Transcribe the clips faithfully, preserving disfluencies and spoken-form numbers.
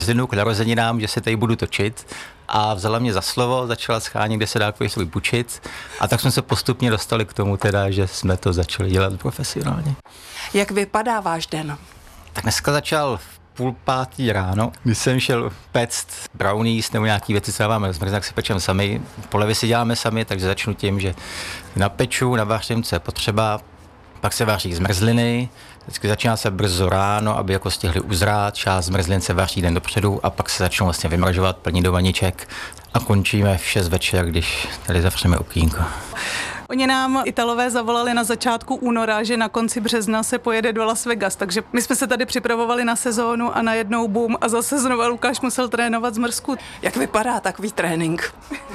Zinu k narozeninám, že se tady budu točit a vzala mě za slovo, začala schánět, kde se dá svůj půjčit a tak jsme se postupně dostali k tomu teda, že jsme to začali dělat profesionálně. Jak vypadá váš den? Tak dneska začal v půl pátý ráno, když jsem šel péct brownies nebo nějaký věci, co dáváme zmrzlin, tak si pečeme sami. Polevy si děláme sami, takže začnu tím, že napeču, navařím, co je potřeba, pak se vaří zmrzliny. Vždycky začíná se brzo ráno, aby jako stihli uzrát, část zmrzlin se vaří den dopředu a pak se začnou vlastně vymražovat, plní do vaniček a končíme v šest večer, když tady zavřeme okýnko. Oni nám Italové zavolali na začátku února, že na konci března se pojede do Las Vegas, takže my jsme se tady připravovali na sezónu a najednou bum a zase znova Lukáš musel trénovat zmrzku. Jak vypadá takový trénink?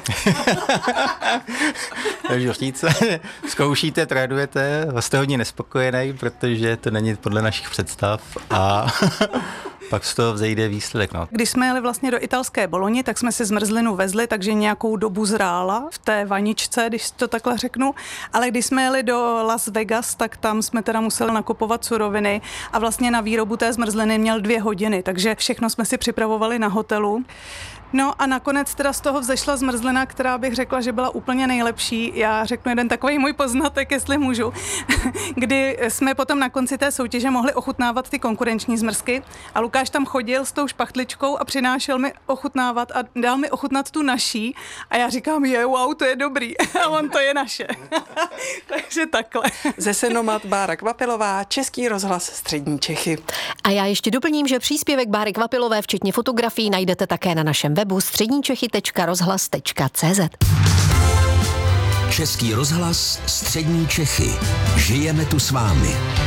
Takže říct, zkoušíte, trénujete, jste hodně nespokojený, protože to není podle našich představ a pak z toho vzejde výsledek. No. Když jsme jeli vlastně do italské Boloni, tak jsme si zmrzlinu vezli, takže nějakou dobu zrála v té vaničce, když to takhle řeknu. Ale když jsme jeli do Las Vegas, tak tam jsme teda museli nakupovat suroviny a vlastně na výrobu té zmrzliny měl dvě hodiny, takže všechno jsme si připravovali na hotelu. No a nakonec teda z toho vzešla zmrzlina, která bych řekla, že byla úplně nejlepší. Já řeknu jeden takový můj poznatek, jestli můžu, kdy jsme potom na konci té soutěže mohli ochutnávat ty konkurenční zmrzky a Lukáš tam chodil s tou špachtličkou a přinášel mi ochutnávat a dal mi ochutnat tu naší a já říkám, je, wow, to je dobrý a on to je naše. Takže takhle. Ze Senomat Bára Kvapilová, Český rozhlas Střední Čechy. A já ještě doplním, že příspěvek Báry Kvapilové, včetně fotografií, najdete také na našem webu středníčechy tečka rozhlas tečka cé zet. Český rozhlas Střední Čechy. Žijeme tu s vámi.